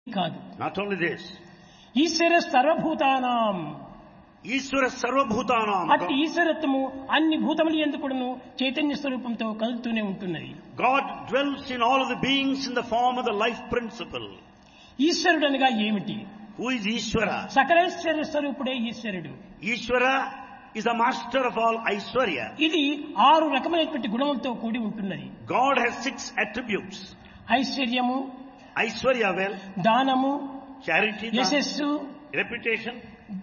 కాదు. Not only this, ఈశ్వర సర్వభూతానాం, Ishvara Sarvabhutanam. అట్టి ఈశ్వరత్వము అన్ని భూతములు యందు కూడాను చైతన్య స్వరూపంతో కదులుతూనే ఉంటున్నది. God dwells in all of the beings in the form of the life principle. ఈశ్వరుడు అనగా ఏమిటి? Who is Ishvara? సకలైశ్వర్య స్వరూపుడే ఈశ్వరుడు. Ishvara is the master of all Aishwarya. ఇది 6 రకమైనటువంటి గుణములతో కూడి ఉంటున్నది. God has 6 attributes. ఐశ్వర్యము, Aishwarya, wealth, దానము, charity, యశస్సు, reputation,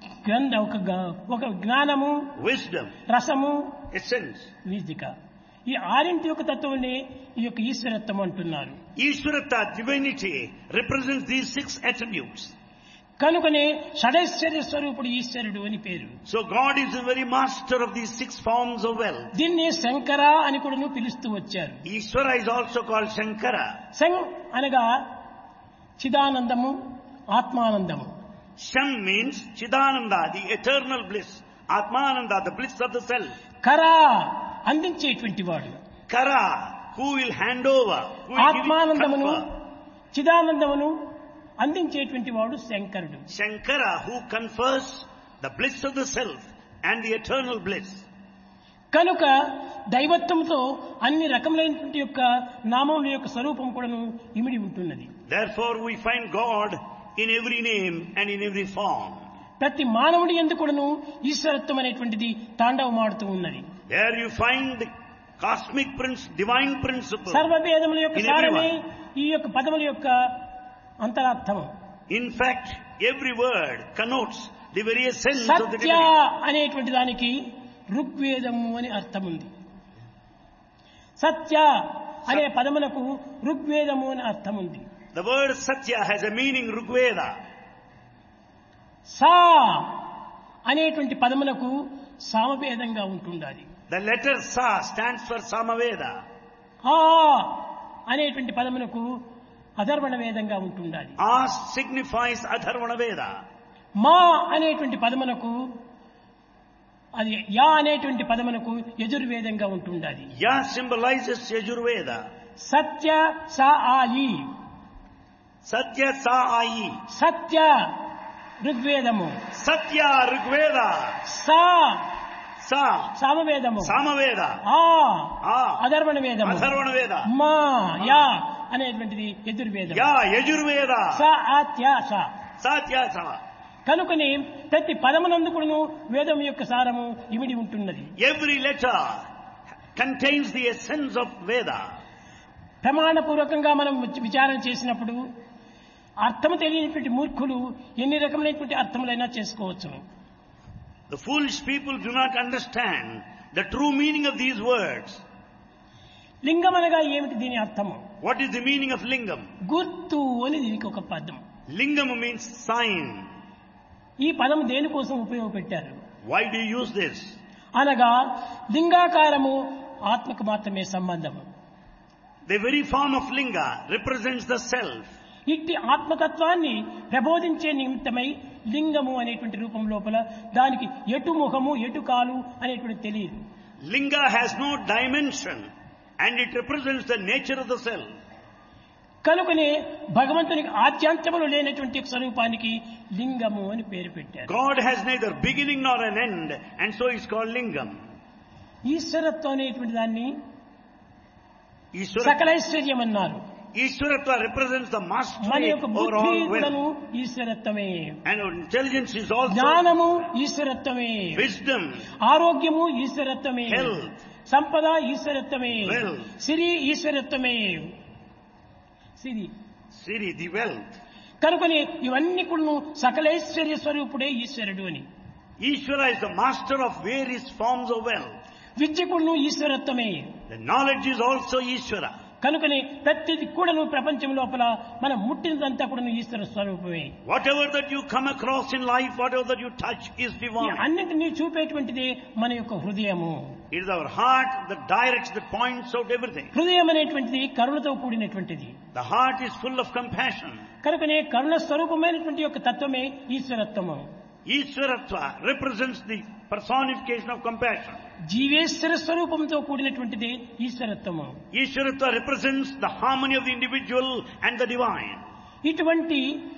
ఒక జ్ఞానము, wisdom, రసము, essence. వీజిక. ఈ 6 యొక్క తత్వమే ఈ యొక్క ఈశ్వరత్వం అంటున్నారు. Ishvarata, divinity, represents these 6 attributes. కనుకనే షడైశ్వర్య స్వరూపుడు ఈశ్వరుడు అని పేరు. So God is the very master of these 6 forms of wealth. దీన్ని శంకర అని కూడా పిలుస్తూ వచ్చారు. Ishvara is also called Shankara. అనగా చిదానందము, ఆత్మానందము. Sham means Chidananda, the eternal bliss. Atmananda, the bliss of the self. కరా అందించేటువంటి వాడు. Kara, who will hand over, who will give it ఆత్మానందమును, confer. చిదానందమును అందించేటువంటి వాడు శంకరుడు. Shankara, who confers the bliss of the self and the eternal bliss. కనుక దైవత్వంతో అన్ని రకములైనటువంటి యొక్క నామముల యొక్క స్వరూపం కూడాను ఇమిడి ఉంటున్నది. Therefore we find God in every name and in every form. ప్రతి మానవుడి యందు కూడాను ఈశ్వరత్వం అనేటువంటిది తాండవమాడుతూ ఉన్నది. There you find the cosmic divine principle. సర్వవేదముల యొక్క సారమే ఈ యొక్క పదముల యొక్క అంతరార్థం. In fact, every word connotes the very essence of the Satya divinity. అనేటువంటి దానికి ఋగ్వేదము అని అర్థం ఉంది. సత్య అనే పదములకు ఋగ్వేదము అని అర్థం ఉంది. The word Satya has a meaning Rigveda. సా అనేటువంటి పదములకు సామవేదంగా ఉంటుండాలి. The letter Sa stands for Samaveda. ఆ అనేటువంటి పదములకు అధర్వణ వేదంగా ఉంటుండాలి. As signifies Atharvana Veda. మా అనేటువంటి పదమునకు అది యా అనేటువంటి పదమునకు యజుర్వేదంగా ఉంటుండాలి. Ya symbolizes Yajurveda. సత్య సా ఆయి, Satya Sa Ayi. సత్య ఋగ్వేదము, Satya Rigveda. సా Sa సామవేదము, Samaveda. ఆ ఆ అధర్వణ వేదము, Atharvana Veda. మా యా అనేటువంటిది యజుర్వేదం. Ya Yajurveda. సా ఆత్య సా. Satya Sa. కనుకనే ప్రతి పదమునందు కూడాను వేదం యొక్క సారము ఇమిడి ఉంటున్నది. Every letter contains the essence of Veda. ప్రమాణపూర్వకంగా మనం విచారణ చేసినప్పుడు అర్థము తెలియనటువంటి మూర్ఖులు ఎన్ని రకమైనటువంటి అర్థములైనా చేసుకోవచ్చును. The foolish people do not understand the true meaning of these words. లింగం అనగా ఏమిటి? దీని అర్థము What is the meaning of lingam? గుర్తు అని దీనికి ఒక పదం. Lingam means sign. ఈ పదం దేనికోసం ఉపయోగపెట్టారు Why do you use this? అనగా లింగాకారము ఆత్మకు మాత్రమే సంబంధము. The very form of linga represents the self. ఇట్టి ఆత్మతత్వాన్ని ప్రబోధించే నిమిత్తమై లింగము అనేటువంటి రూపం లోపల దానికి ఎటు ముఖము ఎటు కాలు అనేటువంటి తెలియదు. Linga has no dimension and it represents the nature of the self. కనుకనే భగవంతునికి ఆద్యాంతములు లేనటువంటి స్వరూపానికి లింగము అని పేరు పెట్టారు. God has neither beginning nor an end and so it's called lingam. ఈశ్వరత్వం అనేటువంటి దాన్ని Ishvara, సకలైశ్వర్యం అన్నారు. Ishwaratva represents the మన mastery యొక్క over బుద్ధి all కూడాను wealth. ఈశ్వరత్వమే, And intelligence is also జ్ఞానము ఈశ్వరత్వమే, wisdom, ఆరోగ్యము ఈశ్వరత్వమే, health, సంపద ఈశ్వరత్వమే, Wealth. Siri ఈశ్వరత్వమే. Siri Siri, the wealth. కనుకని ఇవన్నీ కూడా సకలైశ్వర్య స్వరూపుడే ఈశ్వరుడు అని. Ishvara is the master of various forms of wealth. విద్య కూడా ఈశ్వరత్వమే. The knowledge is also Ishvara. కనుకని ప్రతిది కూడా ప్రపంచం లోపల మనం ముట్టినదంతా కూడా ఈశ్వర స్వరూపమే. Whatever that you come across in life, whatever that you touch is ఈ divine. అన్నిటినీ చూపేటువంటిది మన యొక్క హృదయము. It is our heart that directs, that points out everything. హృదయం అనేటువంటిది కరుణతో కూడినటువంటిది. The heart is full of compassion. కనుకనే కరుణ స్వరూపమైనటువంటి యొక్క తత్వమే ఈశ్వరత్వము. Ishwaratva represents the personification of compassion. జీవేశ్వర స్వరూపంతో కూడినటువంటిది ఈశ్వరత్వము. Ishwaratva represents the harmony of the individual and the divine. ఇటువంటి